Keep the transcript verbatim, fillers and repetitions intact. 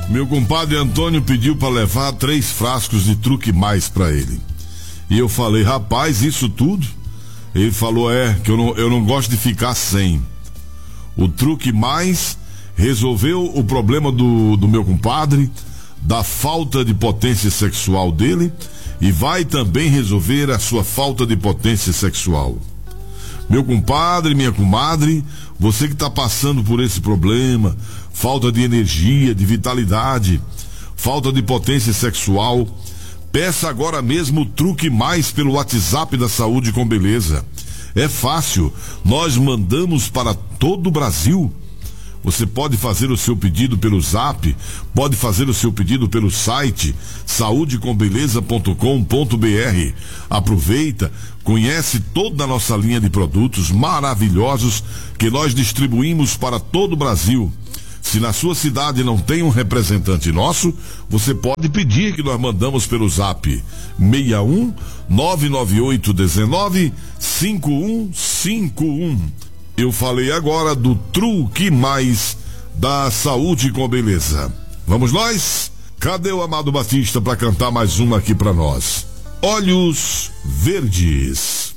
Meu compadre Antônio pediu para levar três frascos de Truque Mais para ele. E eu falei, rapaz, isso tudo? Ele falou, é, que eu não, eu não gosto de ficar sem. O Truque Mais resolveu o problema do, do meu compadre, da falta de potência sexual dele, e vai também resolver a sua falta de potência sexual. Meu compadre, minha comadre, você que está passando por esse problema, falta de energia, de vitalidade, falta de potência sexual, peça agora mesmo o Truque Mais pelo WhatsApp da Saúde com Beleza. É fácil, nós mandamos para todo o Brasil. Você pode fazer o seu pedido pelo Zap, pode fazer o seu pedido pelo site saúde com beleza ponto com ponto br. Aproveita, conhece toda a nossa linha de produtos maravilhosos que nós distribuímos para todo o Brasil. Se na sua cidade não tem um representante nosso, você pode pedir que nós mandamos pelo Zap seis um nove nove oito um nove cinco um cinco um. Eu falei agora do Truque Mais da Saúde com Beleza. Vamos nós? Cadê o Amado Batista para cantar mais uma aqui para nós? Olhos Verdes.